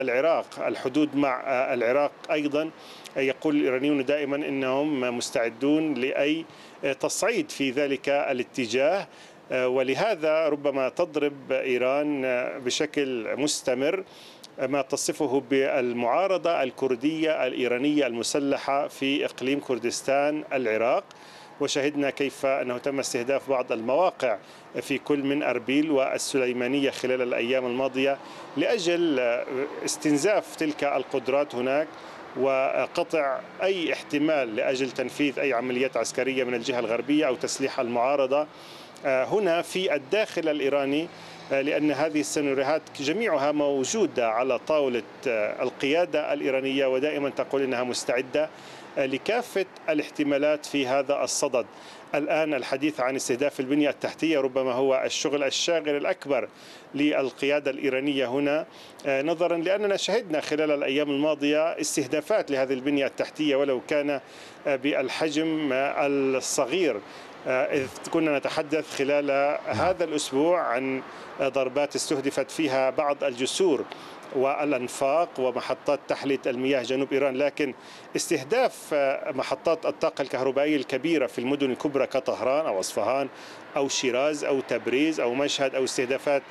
العراق، الحدود مع العراق أيضا يقول الإيرانيون دائما أنهم مستعدون لأي تصعيد في ذلك الاتجاه، ولهذا ربما تضرب إيران بشكل مستمر ما تصفه بالمعارضة الكردية الإيرانية المسلحة في إقليم كردستان العراق. وشهدنا كيف أنه تم استهداف بعض المواقع في كل من أربيل والسليمانية خلال الأيام الماضية لأجل استنزاف تلك القدرات هناك وقطع أي احتمال لأجل تنفيذ أي عمليات عسكرية من الجهة الغربية أو تسليح المعارضة هنا في الداخل الإيراني، لأن هذه السيناريوهات جميعها موجودة على طاولة القيادة الإيرانية، ودائما تقول أنها مستعدة لكافة الاحتمالات في هذا الصدد. الآن الحديث عن استهداف البنية التحتية ربما هو الشغل الشاغل الأكبر للقيادة الإيرانية هنا، نظرا لأننا شهدنا خلال الأيام الماضية استهدافات لهذه البنية التحتية ولو كان بالحجم الصغير، إذ كنا نتحدث خلال هذا الأسبوع عن ضربات استهدفت فيها بعض الجسور والأنفاق ومحطات تحلية المياه جنوب إيران، لكن استهداف محطات الطاقة الكهربائية الكبيرة في المدن الكبرى كطهران أو أصفهان أو شيراز أو تبريز أو مشهد، أو استهدافات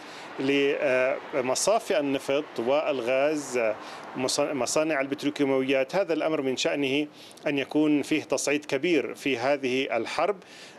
لمصافي النفط والغاز، مصانع البتروكيماويات، هذا الأمر من شأنه أن يكون فيه تصعيد كبير في هذه الحرب،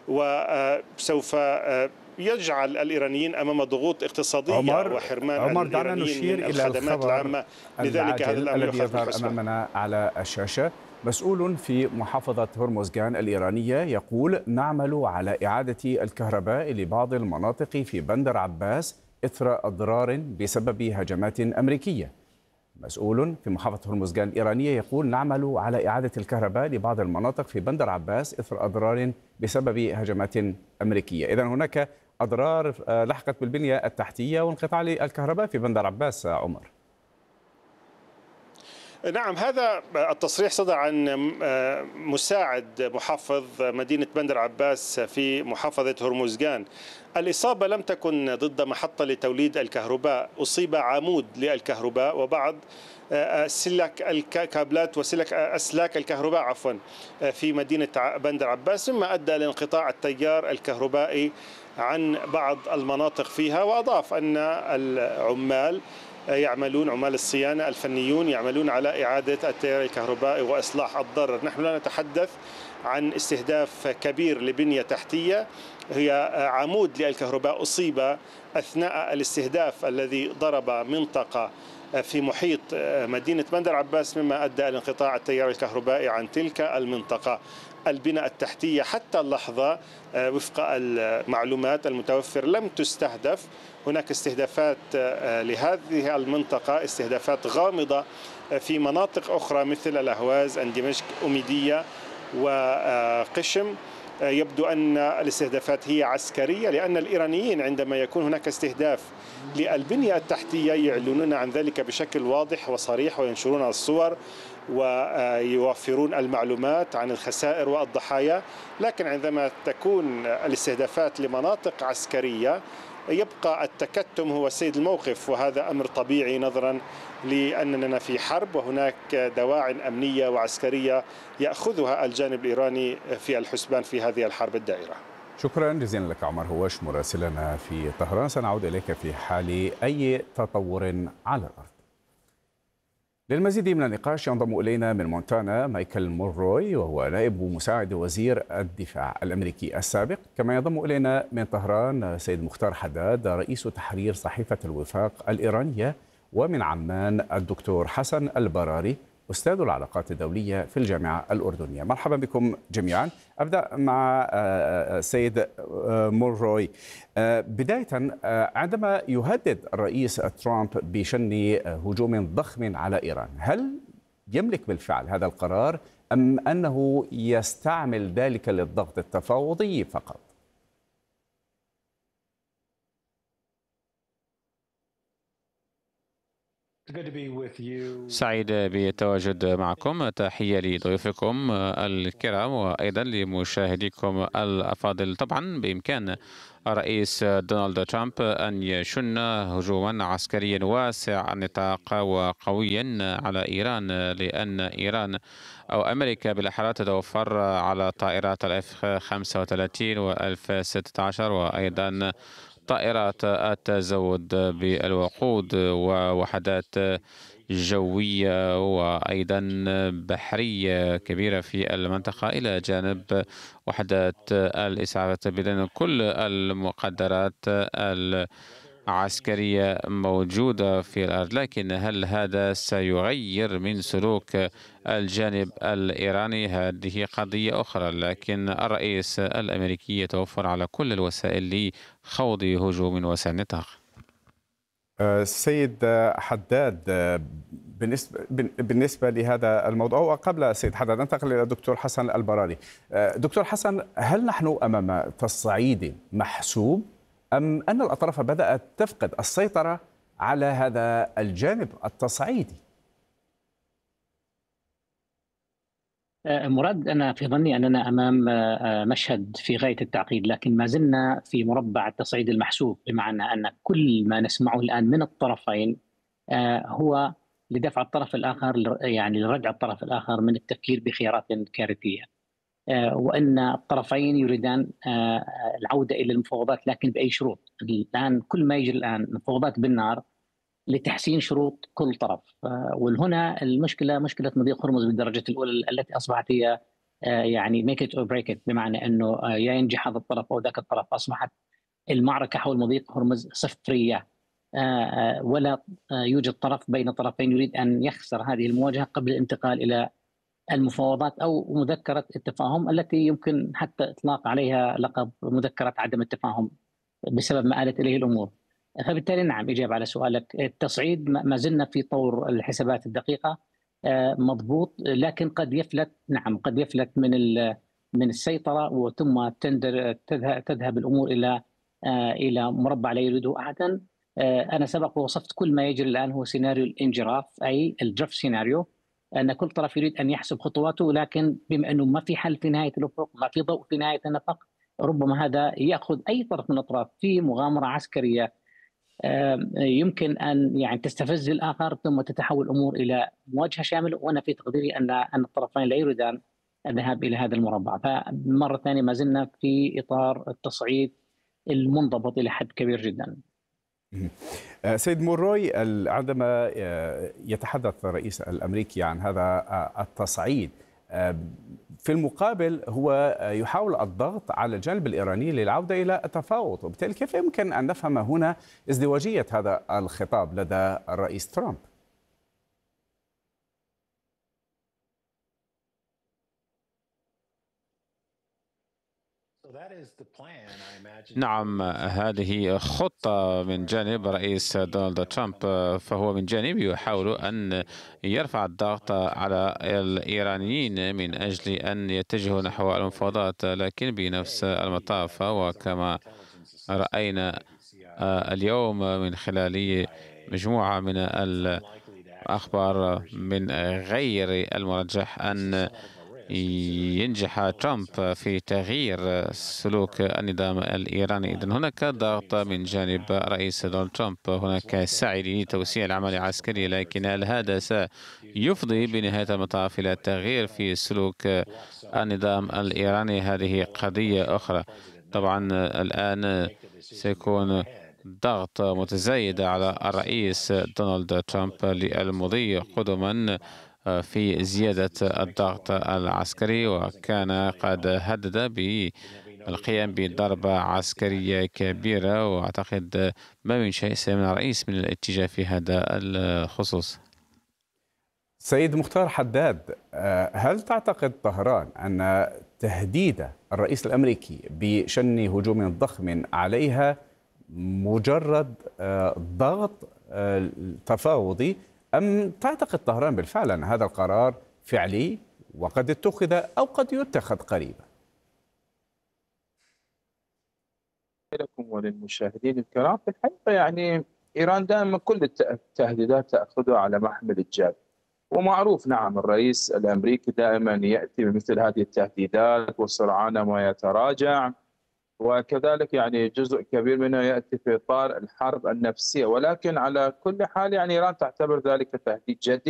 وسوف يجعل الإيرانيين أمام ضغوط اقتصادية وحرمان دعنا الإيرانيين نشير من إلى الخدمات الخبر العامة. لذلك هذا الأمر الذي يؤخذ يظهر بالحسبان. أمامنا على الشاشة. مسؤول في محافظة هرمزغان الإيرانية يقول: نعمل على إعادة الكهرباء لبعض المناطق في بندر عباس إثر أضرار بسبب هجمات أمريكية. مسؤول في محافظة هرمزغان الإيرانية يقول: نعمل على إعادة الكهرباء لبعض المناطق في بندر عباس إثر أضرار بسبب هجمات أمريكية. إذن هناك أضرار لحقت بالبنية التحتية وانقطاع الكهرباء في بندر عباس. عمر، نعم، هذا التصريح صدر عن مساعد محافظ مدينة بندر عباس في محافظة هرمزغان. الإصابة لم تكن ضد محطة لتوليد الكهرباء، أصيب عمود للكهرباء وبعض سلك الكابلات وسلك أسلاك الكهرباء في مدينة بندر عباس، مما أدى لانقطاع التيار الكهربائي عن بعض المناطق فيها. وأضاف أن العمال عمال الصيانة الفنيون يعملون على إعادة التيار الكهربائي وإصلاح الضرر. نحن لا نتحدث عن استهداف كبير لبنية تحتية، هي عمود للكهرباء أصيب أثناء الاستهداف الذي ضرب منطقة في محيط مدينة بندر عباس، مما أدى إلى انقطاع التيار الكهربائي عن تلك المنطقة. البنى التحتية حتى اللحظة وفق المعلومات المتوفرة لم تستهدف. هناك استهدافات لهذه المنطقة، استهدافات غامضة في مناطق أخرى مثل الأهواز، أندمشق، أميدية وقشم. يبدو أن الاستهدافات هي عسكرية، لأن الإيرانيين عندما يكون هناك استهداف للبنية التحتية يعلنون عن ذلك بشكل واضح وصريح وينشرون الصور ويوفرون المعلومات عن الخسائر والضحايا. لكن عندما تكون الاستهدافات لمناطق عسكرية يبقى التكتم هو سيد الموقف، وهذا أمر طبيعي نظرا لأننا في حرب وهناك دواعٍ أمنية وعسكرية يأخذها الجانب الإيراني في الحسبان في هذه الحرب الدائرة. شكرا جزيلا لك عمر هواش مراسلنا في طهران. سنعود إليك في حال أي تطور على الأرض. للمزيد من النقاش ينضم إلينا من مونتانا مايكل مونروي، وهو نائب مساعد وزير الدفاع الأمريكي السابق. كما ينضم إلينا من طهران سيد مختار حداد رئيس تحرير صحيفة الوفاق الإيرانية، ومن عمان الدكتور حسن البراري أستاذ العلاقات الدولية في الجامعة الأردنية. مرحبا بكم جميعا. أبدأ مع سيد مونروي. بداية، عندما يهدد الرئيس ترامب بشن هجوم ضخم على إيران، هل يملك بالفعل هذا القرار أم أنه يستعمل ذلك للضغط التفاوضي فقط؟ سعيد بالتواجد معكم. تحية لضيوفكم الكرام وأيضا لمشاهديكم الأفاضل. طبعا بإمكان الرئيس دونالد ترامب أن يشن هجوما عسكريا واسع النطاق وقويا على إيران، لأن إيران أو أمريكا بالأحرى تتوفر على طائرات الاف 35 والاف 16 وأيضا طائرات التزود بالوقود ووحدات جوية وأيضا بحرية كبيرة في المنطقة، إلى جانب وحدات الإسعاف التبديل. كل المقدرات العسكرية موجودة في الأرض، لكن هل هذا سيغير من سلوك الجانب الإيراني؟ هذه قضية أخرى، لكن الرئيس الأمريكي يتوفر على كل الوسائل لخوض هجوم واسع النطاق. سيد حداد، بالنسبة لهذا الموضوع، وقبل سيد حداد ننتقل إلى الدكتور حسن البراري. دكتور حسن، هل نحن أمام تصعيد محسوب أم أن الأطراف بدأت تفقد السيطرة على هذا الجانب التصعيدي؟ مراد، أنا في ظني أننا أمام مشهد في غاية التعقيد، لكن ما زلنا في مربع التصعيد المحسوب، بمعنى أن كل ما نسمعه الآن من الطرفين هو لدفع الطرف الآخر، يعني لردع الطرف الآخر من التفكير بخيارات كارثية، وأن الطرفين يريدان العودة إلى المفاوضات، لكن بأي شروط. الآن كل ما يجري الآن مفاوضات بالنار لتحسين شروط كل طرف، وهنا المشكلة مشكلة مضيق هرمز بالدرجة الأولى التي أصبحت هي يعني make it or break it، بمعنى أنه يا ينجح هذا الطرف أو ذاك الطرف. أصبحت المعركة حول مضيق هرمز صفرية، ولا يوجد طرف بين طرفين يريد أن يخسر هذه المواجهة قبل الانتقال إلى المفاوضات أو مذكرة التفاهم التي يمكن حتى إطلاق عليها لقب مذكرة عدم التفاهم بسبب ما آلت إليه الأمور. فبالتالي نعم، إجابة على سؤالك، التصعيد ما زلنا في طور الحسابات الدقيقة، مضبوط، لكن قد يفلت، نعم قد يفلت من السيطرة، وثم تذهب الأمور إلى مربع لا يريده أحدا. أنا سبق ووصفت كل ما يجري الآن هو سيناريو الانجراف، أي الدرف سيناريو، أن كل طرف يريد أن يحسب خطواته، لكن بما أنه ما في حل في نهاية الأفق، ما في ضوء في نهاية النفق، ربما هذا يأخذ أي طرف من الأطراف في مغامرة عسكرية يمكن أن يعني تستفز الآخر، ثم تتحول الأمور إلى مواجهة شاملة. وأنا في تقديري أن الطرفين لا يريدان الذهاب إلى هذا المربع. فمرة ثانية ما زلنا في إطار التصعيد المنضبط إلى حد كبير جدا. سيد موروي، عندما يتحدث الرئيس الأمريكي عن هذا التصعيد، في المقابل هو يحاول الضغط على الجانب الإيراني للعودة إلى التفاوض، وبالتالي كيف يمكن أن نفهم هنا ازدواجية هذا الخطاب لدى الرئيس ترامب؟ نعم، هذه خطة من جانب رئيس دونالد ترامب، فهو من جانب يحاول أن يرفع الضغط على الإيرانيين من أجل أن يتجهوا نحو المفاوضات، لكن بنفس المطاف وكما رأينا اليوم من خلال مجموعة من الأخبار، من غير المرجح أن ينجح ترامب في تغيير سلوك النظام الإيراني. إذن هناك ضغط من جانب رئيس دونالد ترامب، هناك سعي لتوسيع العمل العسكري، لكن هل هذا سيفضي بنهاية المطاف إلى التغيير في سلوك النظام الإيراني؟ هذه قضية أخرى. طبعا الآن سيكون ضغط متزايد على الرئيس دونالد ترامب للمضي قدما في زيادة الضغط العسكري، وكان قد هدد بالقيام بضربة عسكرية كبيرة، وأعتقد ما من شيء سيمنع الرئيس من الاتجاه في هذا الخصوص. سيد مختار حداد، هل تعتقد طهران أن تهديد الرئيس الأمريكي بشن هجوم ضخم عليها مجرد ضغط تفاوضي، أم تعتقد طهران بالفعل أن هذا القرار فعلي وقد اتخذ أو قد يتخذ قريبا؟ لكم وللمشاهدين الكرام، في الحقيقة يعني إيران دائما كل التهديدات تأخذها على محمل الجد، ومعروف نعم الرئيس الأمريكي دائما يأتي بمثل هذه التهديدات وسرعان ما يتراجع، وكذلك يعني جزء كبير منها يأتي في إطار الحرب النفسية، ولكن على كل حال يعني إيران تعتبر ذلك تهديد جدي.